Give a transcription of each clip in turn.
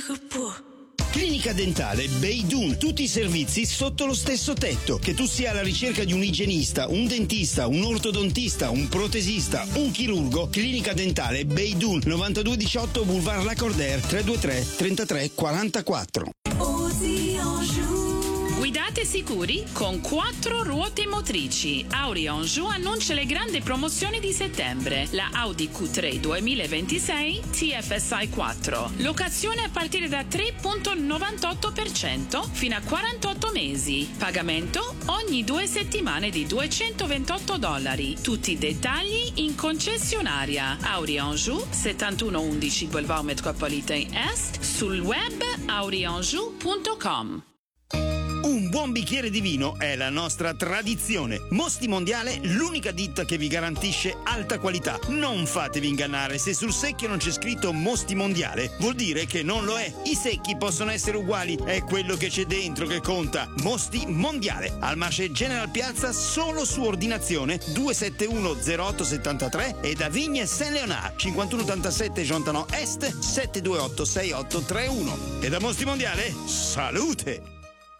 Clinica Dentale Beidun, tutti i servizi sotto lo stesso tetto. Che tu sia alla ricerca di un igienista, un dentista, un ortodontista, un protesista, un chirurgo, Clinica Dentale Beidun, 9218 Boulevard Lacordaire, 323 33 44. Guidate sicuri con 4 ruote motrici. Audi Anjou annuncia le grandi promozioni di settembre. La Audi Q3 2026 TFSI 4. Locazione a partire da 3,98% fino a 48 mesi. Pagamento ogni 2 settimane di $228. Tutti i dettagli in concessionaria. Audi Anjou 7111 Boulevard Metropolitain Est. Sul web audianjou.com. Un buon bicchiere di vino è la nostra tradizione. Mosti Mondiale, l'unica ditta che vi garantisce alta qualità. Non fatevi ingannare, se sul secchio non c'è scritto Mosti Mondiale, vuol dire che non lo è. I secchi possono essere uguali, è quello che c'è dentro che conta. Mosti Mondiale, al Marché General Piazza, solo su ordinazione, 2710873 e da Vigne Saint-Léonard, 5187 Jontanò Est, 7286831. E da Mosti Mondiale, salute!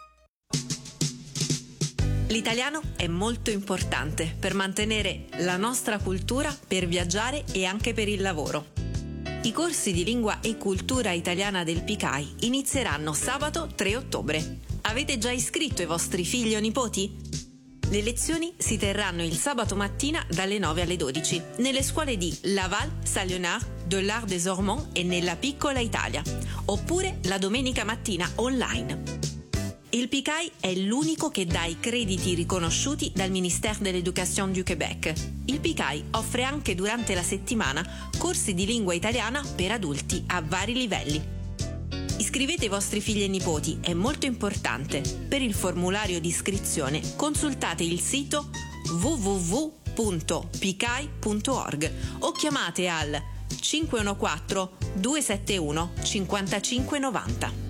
L'italiano è molto importante per mantenere la nostra cultura, per viaggiare e anche per il lavoro. I corsi di lingua e cultura italiana del PICAI inizieranno sabato 3 ottobre. Avete già iscritto i vostri figli o nipoti? Le lezioni si terranno il sabato mattina dalle 9 alle 12 nelle scuole di Laval, Saint-Léonard, de l'Art des Ormonts e nella Piccola Italia, oppure la domenica mattina online. Il PICAI è l'unico che dà i crediti riconosciuti dal Ministère de l'Éducation du Québec. Il PICAI offre anche durante la settimana corsi di lingua italiana per adulti a vari livelli. Iscrivete i vostri figli e nipoti, è molto importante. Per il formulario di iscrizione consultate il sito www.picai.org o chiamate al 514 271 5590.